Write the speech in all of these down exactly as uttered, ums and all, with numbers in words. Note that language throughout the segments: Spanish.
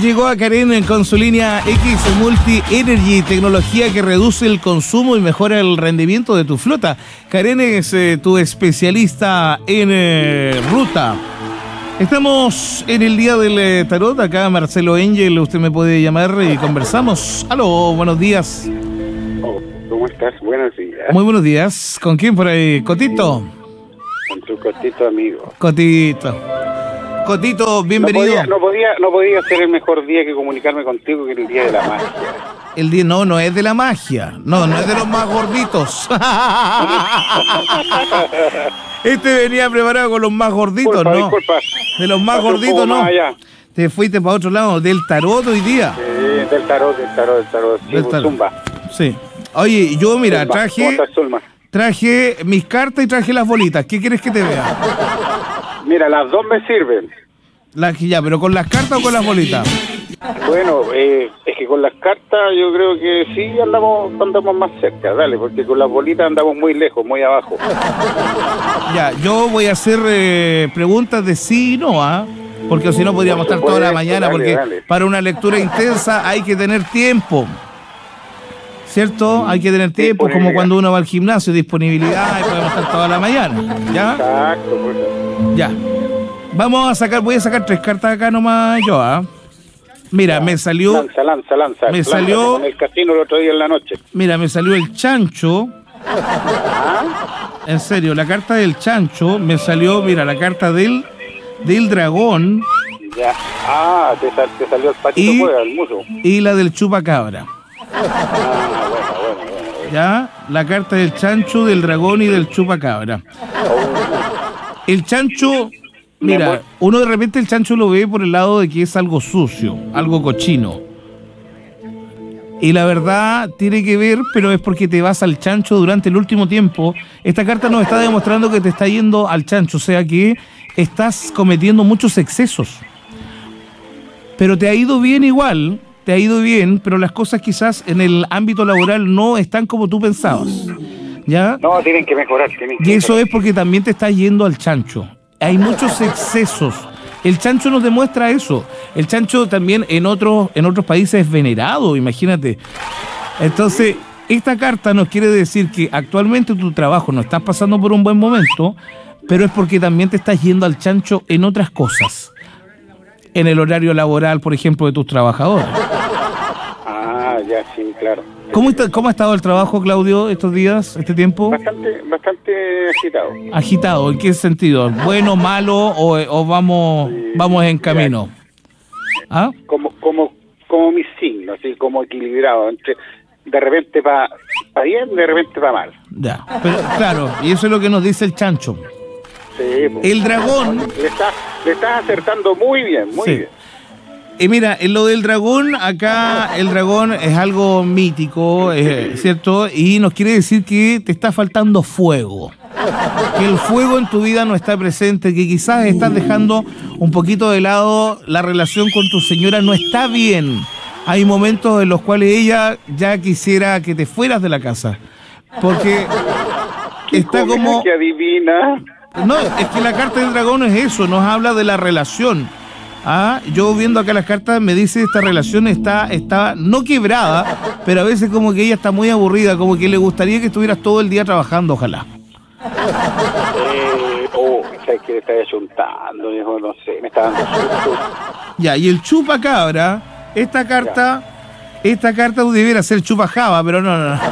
llegó a Karen con su línea X Multi Energy, tecnología que reduce el consumo y mejora el rendimiento de tu flota. Karen es eh, tu especialista en eh, ruta. Estamos en el día del eh, tarot. Acá Marcelo Engel, usted me puede llamar y conversamos. Aló, buenos días. Oh, ¿cómo estás? Buenos días. Muy buenos días. ¿Con quién por ahí? ¿Cotito? Con tu Cotito amigo. Cotito. Cotito, bienvenido. No podía, no podía, no podía ser el mejor día que comunicarme contigo que el día de la magia. El día, no, no es de la magia. No, no es de los más gorditos. Este venía preparado con los más gorditos, disculpa, ¿no? Disculpa. De los más Pasó un gorditos, poco ¿no? más allá. Te fuiste para otro lado, del tarot hoy día. Sí, del tarot, del tarot, del tarot. Sí, Del tarot. Zumba. Sí. Oye, yo, mira, Zumba. traje... ¿Cómo estás, Zulma? Traje mis cartas y traje las bolitas. ¿Qué quieres que te vea? Mira, las dos me sirven. Las que ya, pero ¿con las cartas o con las bolitas? Bueno, eh, es que con las cartas yo creo que sí andamos andamos más cerca, dale, porque con las bolitas andamos muy lejos, muy abajo. Ya, yo voy a hacer eh, preguntas de sí y no, ¿ah? Porque si no podríamos estar toda la mañana, dale, porque dale. para una lectura intensa hay que tener tiempo. ¿Cierto? Hay que tener tiempo, como cuando uno va al gimnasio, disponibilidad, y podemos estar toda la mañana. ¿Ya? Exacto, pues. Ya. Vamos a sacar, voy a sacar tres cartas acá nomás yo, ¿ah? Mira, me salió... Lanza, lanza, lanza. Me lanza, salió- como en el casino el otro día en la noche. Mira, me salió el chancho. ¿Ah? En serio, la carta del chancho. Me salió, mira, la carta del, del dragón Ya. Ah, te, sal- te salió el patito Y- fuera, el muso. y la del chupacabra. Ah, bueno, bueno, bueno. bueno. ¿Ya? La carta del chancho, del dragón y del chupacabra. El chancho, mira, uno de repente el chancho lo ve por el lado de que es algo sucio, algo cochino. Y la verdad tiene que ver, pero es porque te vas al chancho durante el último tiempo. Esta carta nos está demostrando que te está yendo al chancho, o sea que estás cometiendo muchos excesos. Pero te ha ido bien igual, te ha ido bien, pero las cosas quizás en el ámbito laboral no están como tú pensabas. ¿Ya? No, tienen que mejorar. Tienen que Y eso mejorar. es porque también te estás yendo al chancho. Hay muchos excesos. El chancho nos demuestra eso. El chancho también en otros, en otros países es venerado, imagínate. Entonces, esta carta nos quiere decir que actualmente tu trabajo no estás pasando por un buen momento, pero es porque también te estás yendo al chancho en otras cosas. En el horario laboral, por ejemplo, de tus trabajadores. Ah, ya, sí, claro. ¿Cómo, está, ¿Cómo ha estado el trabajo, Claudio, estos días, este tiempo? Bastante, bastante agitado. Agitado, ¿en qué sentido? ¿Bueno, malo o, o vamos, vamos en camino? ¿Ah? Como, como, como mi signo, así como equilibrado. Entre, de repente va pa bien, de repente va mal. Ya, pero claro, y eso es lo que nos dice el chancho. Sí, pues. El dragón, Le estás, le estás acertando muy bien, muy sí. bien. Y mira, en lo del dragón, acá el dragón es algo mítico, eh, ¿cierto? Y nos quiere decir que te está faltando fuego. Que el fuego en tu vida no está presente, que quizás estás dejando un poquito de lado la relación con tu señora, no está bien. Hay momentos en los cuales ella ya quisiera que te fueras de la casa. Porque está como... Que adivina. No, es que la carta del dragón es eso, nos habla de la relación. Ah, yo viendo acá las cartas me dice esta relación está, está no quebrada, pero a veces como que ella está muy aburrida, como que le gustaría que estuvieras todo el día trabajando, ojalá. Eh, oh, ¿sabes qué le está achuntando? Hijo? No sé, me está dando susto. Ya, y el chupacabra, esta carta, esta carta debiera ser chupajaba, pero no, no, no.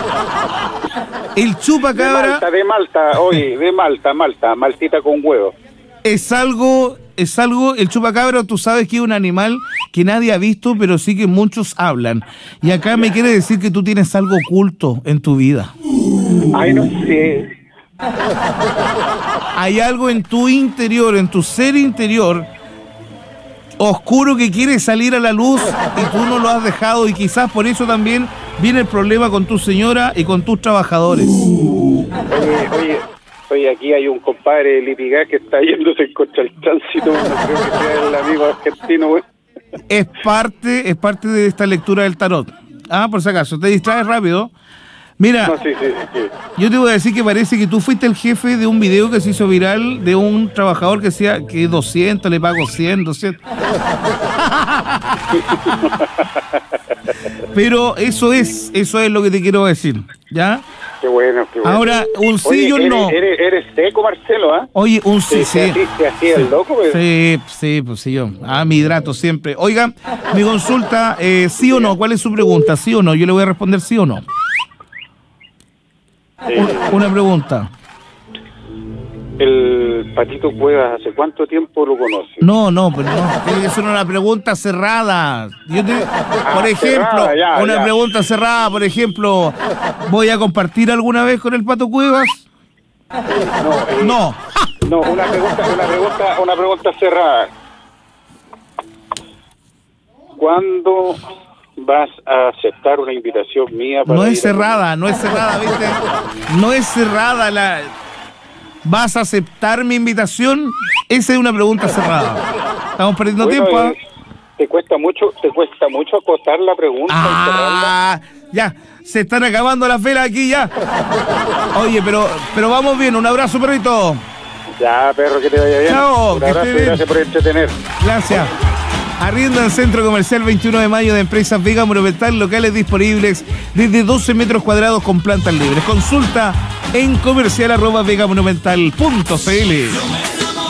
El De chupacabra Malta, de Malta, oye, de Malta, Malta, maltita con huevo. es algo, es algo, el chupacabra tú sabes que es un animal que nadie ha visto, pero sí que muchos hablan. Y acá me quiere decir que tú tienes algo oculto en tu vida. Ay, no sé. Hay algo en tu interior, en tu ser interior, oscuro que quiere salir a la luz y tú no lo has dejado y quizás por eso también viene el problema con tu señora y con tus trabajadores. Oye, oye, oye, aquí hay un compadre de Lipigá que está yéndose en contra del tránsito. No creo que sea el amigo argentino, güey. Es parte, es parte de esta lectura del tarot. Ah, por si acaso, te distraes rápido. Mira, No, sí, sí, sí. yo te voy a decir que parece que tú fuiste el jefe de un video que se hizo viral de un trabajador que decía que doscientos, le pago cien, doscientos. Pero eso es, eso es lo que te quiero decir, ¿ya? Qué bueno, qué bueno. Ahora, un sí y un eres, no. Eres, eres seco, Marcelo, ¿ah? ¿eh? Oye, un sí, sí. ¿Te, te así el loco? Pues? Sí, sí, pues sí, yo. Ah, me hidrato siempre. Oiga, mi consulta, eh, ¿sí o no? ¿Cuál es su pregunta? ¿Sí o no? Yo le voy a responder sí o no. Sí. Un, una pregunta. El Patito Cuevas, ¿hace cuánto tiempo lo conoces? No, no, pues no. Tiene que ser una pregunta cerrada. Yo te, Ah, por ejemplo, cerrada, ya, una ya. pregunta cerrada, por ejemplo, ¿voy a compartir alguna vez con el Pato Cuevas? No, eh, No. no, una pregunta, una pregunta, una pregunta cerrada. ¿Cuándo vas a aceptar una invitación mía para No ir es a- cerrada, no es cerrada, ¿viste? No es cerrada la... ¿Vas a aceptar mi invitación? Esa es una pregunta cerrada. Estamos perdiendo Bueno, tiempo, ¿ah? eh, te cuesta mucho, te cuesta mucho acotar la pregunta y cerrarla. Ah, ya, se están acabando las velas aquí ya. Oye, pero, pero vamos bien, un abrazo, perrito. Ya, perro, que te vaya bien. Chao, Un que abrazo esté y bien. gracias por entretener. Gracias. Arrienda en Centro Comercial veintiuno de mayo de Empresas Vega Monumental, locales disponibles desde doce metros cuadrados con plantas libres. Consulta en comercial arroba vegamonumental punto cl.